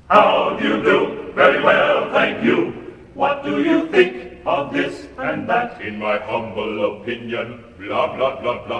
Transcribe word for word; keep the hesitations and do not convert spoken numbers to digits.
How do you do? Very well, thank you. What do you think of this and that? In my humble opinion, blah, blah, blah, blah.